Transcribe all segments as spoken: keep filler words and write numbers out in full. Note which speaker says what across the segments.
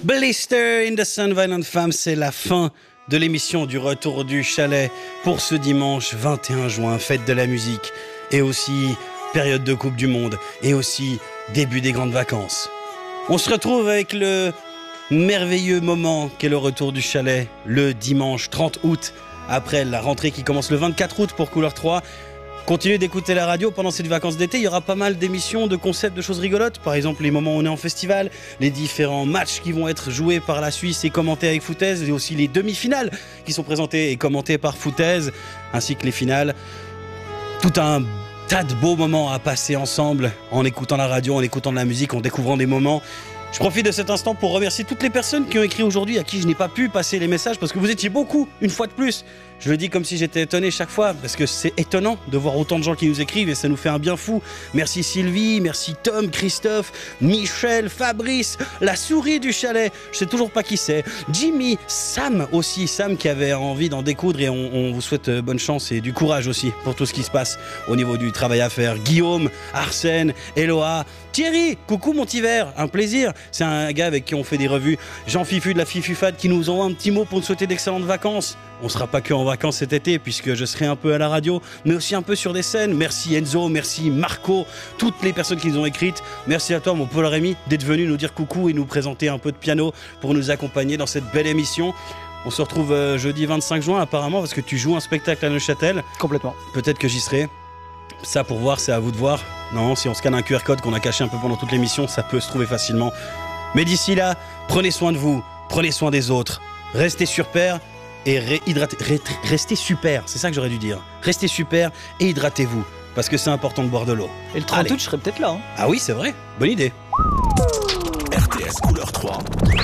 Speaker 1: Blister in the Sun, Violent Femmes, c'est la fin de l'émission du Retour du Chalet pour ce dimanche vingt et un juin, fête de la musique et aussi période de Coupe du Monde et aussi début des grandes vacances. On se retrouve avec le merveilleux moment qu'est le Retour du Chalet le dimanche trente août après la rentrée qui commence le vingt-quatre août pour Couleur trois. Continuez d'écouter la radio pendant ces vacances d'été, il y aura pas mal d'émissions, de concepts, de choses rigolotes. Par exemple, les moments où on est en festival, les différents matchs qui vont être joués par la Suisse et commentés avec Foutaise, et aussi les demi-finales qui sont présentées et commentées par Foutaise, ainsi que les finales. Tout un tas de beaux moments à passer ensemble en écoutant la radio, en écoutant de la musique, en découvrant des moments. Je profite de cet instant pour remercier toutes les personnes qui ont écrit aujourd'hui, à qui je n'ai pas pu passer les messages, parce que vous étiez beaucoup, une fois de plus. Je le dis comme si j'étais étonné chaque fois, parce que c'est étonnant de voir autant de gens qui nous écrivent et ça nous fait un bien fou. Merci Sylvie, merci Tom, Christophe, Michel, Fabrice, la souris du chalet, je sais toujours pas qui c'est, Jimmy, Sam aussi, Sam qui avait envie d'en découdre, et on, on vous souhaite bonne chance et du courage aussi pour tout ce qui se passe au niveau du travail à faire. Guillaume, Arsène, Eloa, Thierry, coucou mon petit verre, un plaisir. C'est un gars avec qui on fait des revues. Jean Fifu de la Fifufade qui nous envoie un petit mot pour nous souhaiter d'excellentes vacances. On sera pas que en vacances cet été puisque je serai un peu à la radio, mais aussi un peu sur des scènes. Merci Enzo, merci Marco, toutes les personnes qui nous ont écrites. Merci à toi mon Paul Rémy d'être venu nous dire coucou et nous présenter un peu de piano pour nous accompagner dans cette belle émission. On se retrouve euh, jeudi vingt-cinq juin apparemment parce que tu joues un spectacle à Neuchâtel.
Speaker 2: Complètement.
Speaker 1: Peut-être que j'y serai. Ça pour voir, c'est à vous de voir. Non, si on scanne un Q R code qu'on a caché un peu pendant toute l'émission, ça peut se trouver facilement. Mais d'ici là, prenez soin de vous, prenez soin des autres, restez sur paire et réhydratez, ré, restez super, c'est ça que j'aurais dû dire. Restez super et hydratez-vous, parce que c'est important de boire de l'eau.
Speaker 2: Et le trente août, je serai peut-être là. Hein.
Speaker 1: Ah oui, c'est vrai, bonne idée.
Speaker 3: R T S Couleur trois.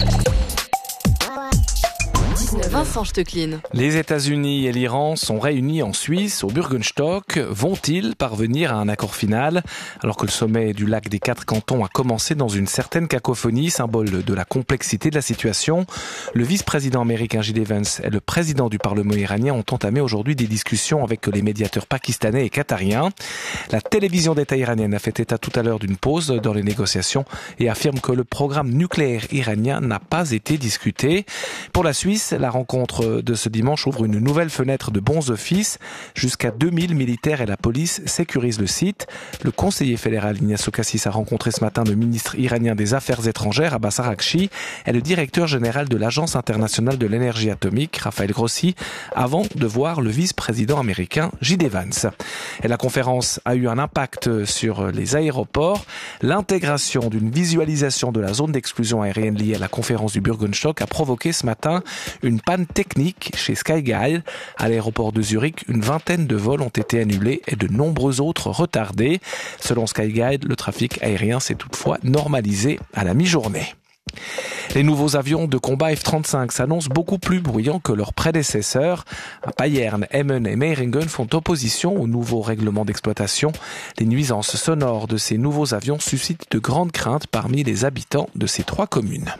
Speaker 4: Vincent Stecklin.
Speaker 5: Les États-Unis et l'Iran sont réunis en Suisse, au Bürgenstock. Vont-ils parvenir à un accord final? Alors que le sommet du lac des quatre cantons a commencé dans une certaine cacophonie, symbole de la complexité de la situation, le vice-président américain J D Vance et le président du Parlement iranien ont entamé aujourd'hui des discussions avec les médiateurs pakistanais et qatariens. La télévision d'État iranienne a fait état tout à l'heure d'une pause dans les négociations et affirme que le programme nucléaire iranien n'a pas été discuté. Pour la Suisse, la rencontre de ce dimanche ouvre une nouvelle fenêtre de bons offices. Jusqu'à deux mille militaires et la police sécurisent le site. Le conseiller fédéral Ignacio Cassis a rencontré ce matin le ministre iranien des Affaires étrangères, Abbas Araghchi, et le directeur général de l'Agence internationale de l'énergie atomique, Raphaël Grossi, avant de voir le vice-président américain J D Vance. Et la conférence a eu un impact sur les aéroports. L'intégration d'une visualisation de la zone d'exclusion aérienne liée à la conférence du Bürgenstock a provoqué ce matin une panne technique chez Skyguide. À l'aéroport de Zurich, une vingtaine de vols ont été annulés et de nombreux autres retardés. Selon Skyguide, le trafic aérien s'est toutefois normalisé à la mi-journée. Les nouveaux avions de combat F trente-cinq s'annoncent beaucoup plus bruyants que leurs prédécesseurs. Bayern, Emmen et Meiringen font opposition au nouveau règlement d'exploitation. Les nuisances sonores de ces nouveaux avions suscitent de grandes craintes parmi les habitants de ces trois communes.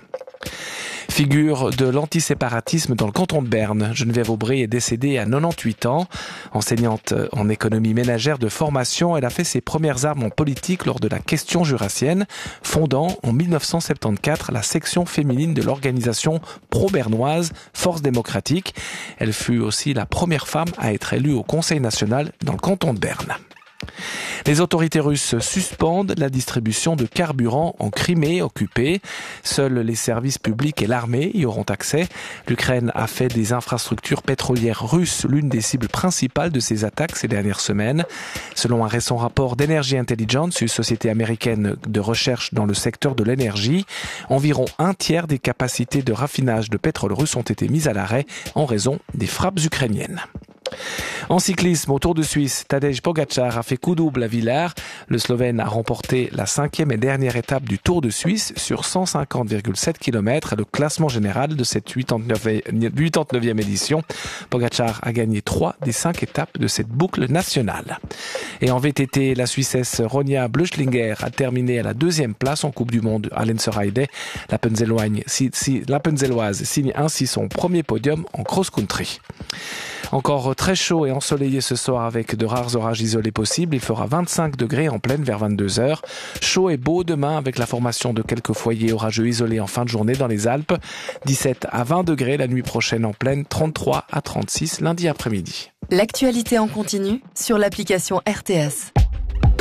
Speaker 5: Figure de l'antiséparatisme dans le canton de Berne, Geneviève Aubry est décédée à quatre-vingt-dix-huit ans. Enseignante en économie ménagère de formation, elle a fait ses premières armes en politique lors de la question jurassienne, fondant en dix-neuf cent soixante-quatorze la section féminine de l'organisation pro-bernoise Force démocratique. Elle fut aussi la première femme à être élue au Conseil national dans le canton de Berne. Les autorités russes suspendent la distribution de carburant en Crimée occupée. Seuls les services publics et l'armée y auront accès. L'Ukraine a fait des infrastructures pétrolières russes l'une des cibles principales de ses attaques ces dernières semaines. Selon un récent rapport d'Energy Intelligence, une société américaine de recherche dans le secteur de l'énergie, environ un tiers des capacités de raffinage de pétrole russe ont été mises à l'arrêt en raison des frappes ukrainiennes. En cyclisme, au Tour de Suisse, Tadej Pogačar a fait coup double à Villars. Le Slovène a remporté la cinquième et dernière étape du Tour de Suisse sur cent cinquante virgule sept kilomètres. Le classement général de cette quatre-vingt-neuvième édition. Pogačar a gagné trois des cinq étapes de cette boucle nationale. Et en V T T, la Suissesse Ronja Blöchlinger a terminé à la deuxième place en Coupe du Monde à Lenzerheide. La Penzelloise signe ainsi son premier podium en cross-country. Encore très chaud et et ensoleillé ce soir avec de rares orages isolés possibles. Il fera vingt-cinq degrés en pleine vers vingt-deux heures. Chaud et beau demain avec la formation de quelques foyers orageux isolés en fin de journée dans les Alpes. dix-sept à vingt degrés la nuit prochaine en pleine, trente-trois à trente-six lundi après-midi.
Speaker 4: L'actualité en continu sur l'application R T S.